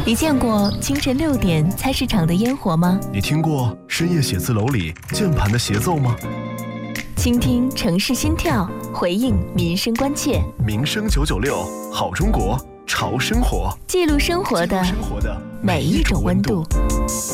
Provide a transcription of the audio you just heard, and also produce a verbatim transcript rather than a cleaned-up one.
你见过清晨六点菜市场的烟火吗？ 你听过深夜写字楼里键盘的协奏吗？ 倾听城市心跳，回应民生关切。 民生九九六，好中国，潮生活， 记录生活的每一种温度。